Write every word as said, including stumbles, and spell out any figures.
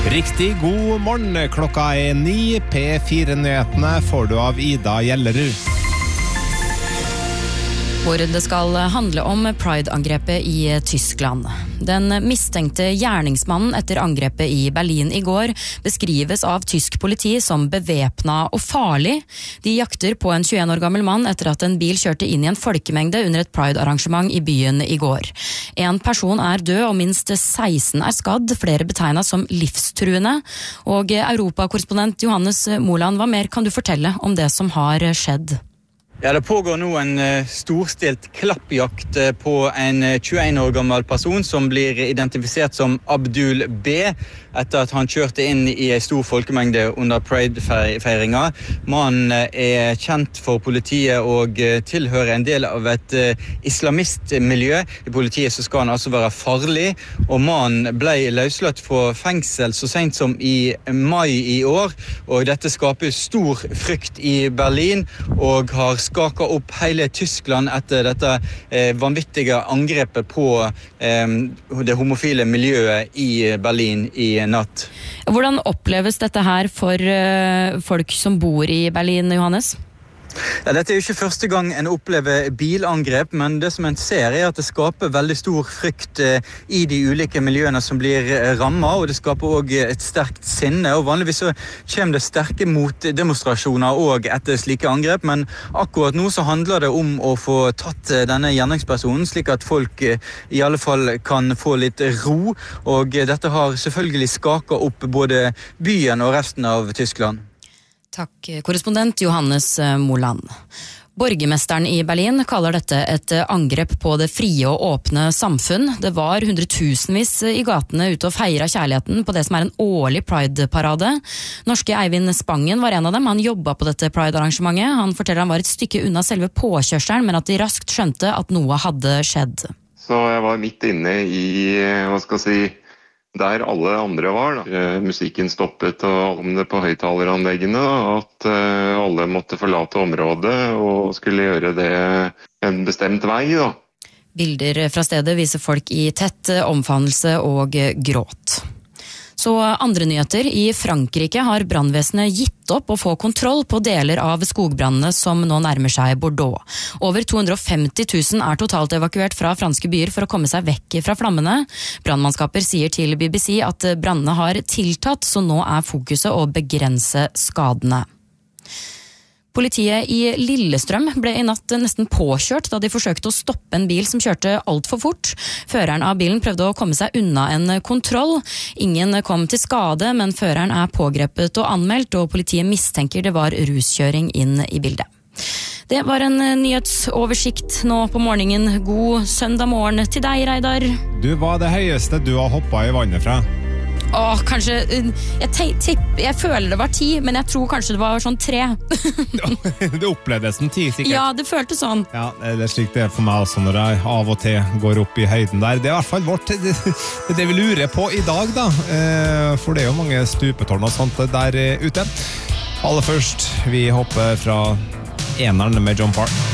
Riktig god morgen, klokka er ni, P fire-nyhetene får du av Ida Gjellerud. Hvor det skal handle om Pride-angrepet i Tyskland. Den mistenkte gjerningsmannen etter angrepet i Berlin i går beskrives av tysk politi som bevæpna og farlig. De jakter på en tjueen år gammel mann etter at en bil kjørte inn i en folkemengde under et Pride-arrangement i byen i går. En person er død og minst seksten er skadd, flere betegnet som livstruende. Og Europakorrespondent Johannes Moland, hva mer kan du fortelle om det som har skjedd? Ja, det pågår nå en storstilt klappjakt på en tjueen år gammel person som blir identifisert som Abdul B, etter at han kjørte inn i en stor folkemengde under Pride-feiringa. Mannen er kjent for politiet og tilhører en del av et islamistmiljø. I politiet så skal han altså være farlig, og mannen ble løslatt fra fengsel så sent som i mai i år, og dette skaper stor frykt i Berlin og har skaka opp hele Tyskland etter dette eh, vanvittige angrepet på eh, det homofile miljøet i Berlin i natt. Hvordan oppleves dette her for uh, folk som bor i Berlin, Johannes? Ja, dette er jo ikke første gang en opplever bilangrep, men det som en ser er at det skaper veldig stor frykt eh, i de ulike miljøene som blir eh, rammet, og det skaper også et sterkt sinne, og vanligvis så kommer det sterke motdemonstrasjoner også etter slike angrep, men akkurat nå så handler det om å få tatt eh, denne gjerningspersonen, slik at folk eh, i alle fall kan få litt ro, og eh, dette har selvfølgelig skaket opp både byen og resten av Tyskland. Takk, korrespondent Johannes Moland. Borgermesteren i Berlin kaller dette et angrep på det frie og åpne samfunn. Det var hundretusenvis i gatene ute og feira kjærligheten på det som er en årlig Pride-parade. Norske Eivind Spangen var en av dem. Han jobbet på dette Pride-arrangementet. Han forteller han var et stykke unna selve påkjørselen, men at de raskt skjønte at noe hadde skjedd. Så jeg var midt inne i, hva skal jeg si, der alle andre var. Da. Musikken stoppet og om det på høyttaleranleggene, at alle måtte forlate området og skulle gjøre det en bestemt vei. Da. Bilder fra stedet viser folk i tett omfavnelse og gråt. Så andre nyheter. I Frankrike har brannvesenet gitt opp å få kontroll på deler av skogbrannene som nå nærmer seg Bordeaux. Over to hundre og femti tusen er totalt evakuert fra franske byer for å komme seg vekk fra flammene. Brannmannskaper sier til B B C at brannene har tiltatt, så nå er fokuset å begrense skadene. Politiet i Lillestrøm ble i natt nesten påkjørt da de forsøkte å stoppe en bil som kjørte alt for fort. Føreren av bilen prøvde å komme seg unna en kontroll. Ingen kom til skade, men føreren er pågrepet og anmeldt, og politiet mistenker det var ruskjøring inn i bildet. Det var en nyhetsoversikt nå på morgenen. God søndag morgen til deg, Reidar. Du var det høyeste du har hoppet i vannet fra. Åh, kanskje, jeg, tipp, jeg føler det var ti, men jeg tror kanskje det var sånn tre. Det opplevdes som ti, sikkert. Ja, det føltes sånn. Ja, det er slik det er for meg også når jeg av og til går opp i høyden der. Det er i hvert fall vårt, det, det vi lurer på i dag da, for det er jo mange stupetårn og sånt der ute. Aller først, vi hopper fra eneren med John Park.